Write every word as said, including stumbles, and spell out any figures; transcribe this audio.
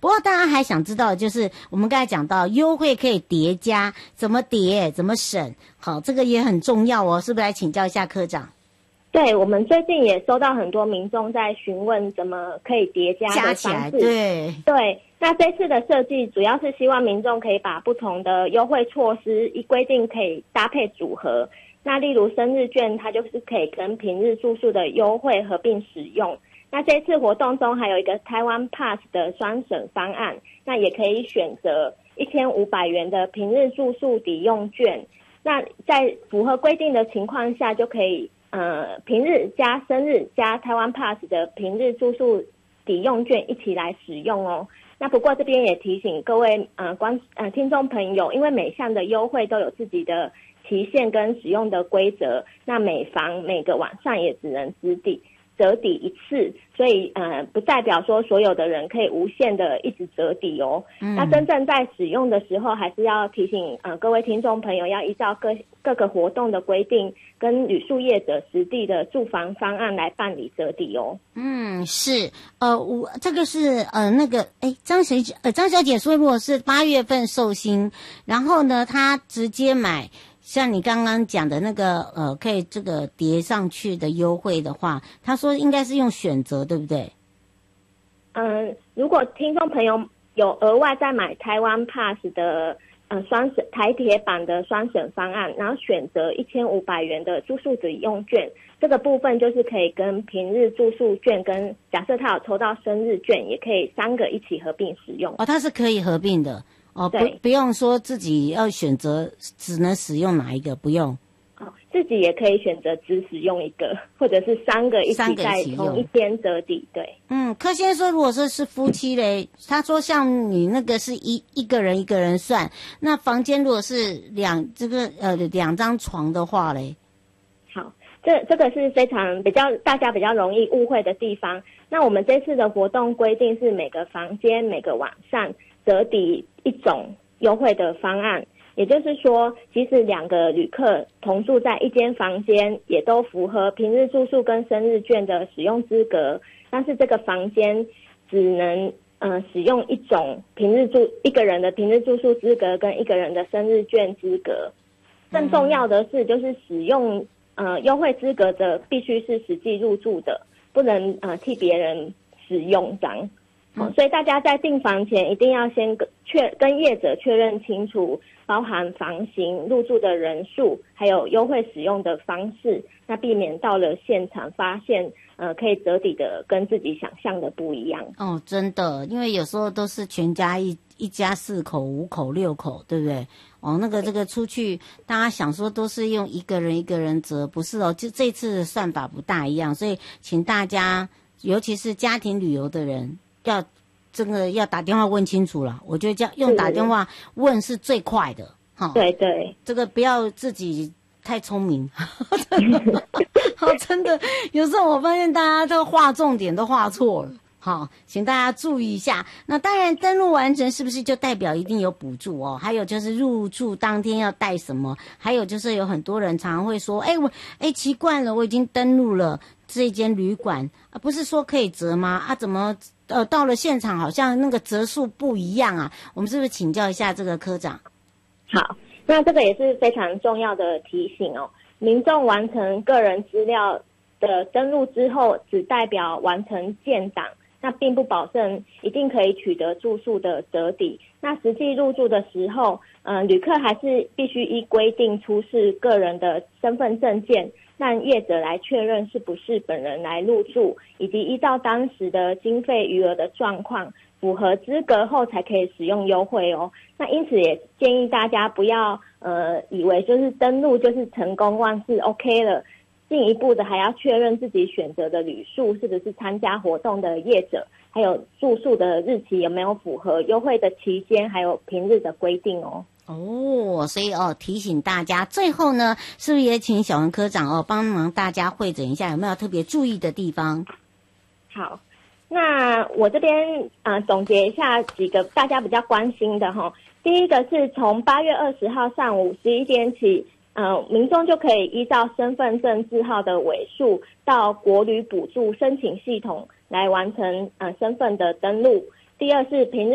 不过大家还想知道，就是我们刚才讲到优惠可以叠加，怎么叠，怎么省，好，这个也很重要哦，是不是来请教一下科长？ 对，我们最近也收到很多民众在询问怎么可以叠加的方式。 加起来，对对。那这次的设计主要是希望民众可以把不同的优惠措施一规定可以搭配组合。那例如生日券，它就是可以跟平日住宿的优惠合并使用。那这次活动中还有一个台湾 Pass 的双省方案，那也可以选择一千五百元的平日住宿抵用券。那在符合规定的情况下，就可以呃平日加生日加台湾 Pass 的平日住宿抵用券一起来使用哦。那不过这边也提醒各位呃观呃听众朋友，因为每项的优惠都有自己的期限跟使用的规则，那每房每个晚上也只能折抵折抵一次，所以呃不代表说所有的人可以无限的一直折抵哦。嗯、那真正在使用的时候，还是要提醒呃各位听众朋友要依照各各个活动的规定，跟旅宿业者实地的住房方案来办理折抵哦。 嗯，是，呃，我这个是呃那个，哎，张小姐，呃张小姐说，如果是八月份寿星，然后呢，她直接买。像你刚刚讲的那个呃，可以这个叠上去的优惠的话，他说应该是用选择，对不对？ 嗯，如果听众朋友有额外再买台湾 Pass 的呃双省台铁版的双省方案，然后选择一千五百元的住宿抵用券，这个部分就是可以跟平日住宿券跟假设他有抽到生日券，也可以三个一起合并使用。 哦，它是可以合并的。哦，不不用说自己要选择只能使用哪一个，不用。 哦，自己也可以选择只使用一个，或者是三个一起在同一天折抵。对， 嗯，柯先生说，如果说是夫妻嘞，他说像你那个是一一个人一个人算，那房间如果是两这个呃两张床的话嘞， 好，这这个是非常比较大家比较容易误会的地方。那我们这次的活动规定是每个房间每个晚上折抵一种优惠的方案，也就是说，即使两个旅客同住在一间房间，也都符合平日住宿跟生日券的使用资格，但是这个房间只能呃使用一种平日住一个人的平日住宿资格跟一个人的生日券资格。更重要的是，就是使用呃优惠资格的必须是实际入住的，不能呃替别人使用这样。哦，所以大家在订房前一定要先跟确跟业者确认清楚，包含房型、入住的人数，还有优惠使用的方式，那避免到了现场发现，呃，可以折抵的跟自己想象的不一样。 哦，真的，因为有时候都是全家一一家四口、五口、六口，对不对？哦，那个这个出去，大家想说都是用一个人一个人折，不是哦，就这次的算法不大一样，所以请大家，尤其是家庭旅游的人。要这个要打电话问清楚了，我觉得这样用打电话问是最快的，哈。 对对， 这个不要自己太聪明，好，真的，有时候我发现大家这个划重点都划错了。好，请大家注意一下。那当然，登录完成是不是就代表一定有补助哦？还有就是入住当天要带什么？还有就是有很多人常常会说，哎，我哎奇怪了，我已经登录了这间旅馆，啊，不是说可以折吗？啊，怎么呃到了现场好像那个折数不一样啊？我们是不是请教一下这个科长？ 好，那这个也是非常重要的提醒哦。民众完成个人资料的登录之后，只代表完成建档。那并不保证一定可以取得住宿的折抵。那实际入住的时候，呃，旅客还是必须依规定出示个人的身份证件，让业者来确认是不是本人来入住，以及依照当时的经费余额的状况，符合资格后才可以使用优惠哦。那因此也建议大家不要呃以为就是登录就是成功万事 OK 了。进一步的还要确认自己选择的旅宿是不是参加活动的业者，还有住宿的日期有没有符合优惠的期间，还有平日的规定哦。 哦，所以哦提醒大家，最后呢，是不是也请小文科长哦帮忙大家汇诊一下，有没有特别注意的地方？ 好，那我这边呃总结一下几个大家比较关心的哈。第一个是从八月二十号上午十一点起。呃，民众就可以依照身份证字号的尾数到国旅补助申请系统来完成呃身份的登录。第二是平日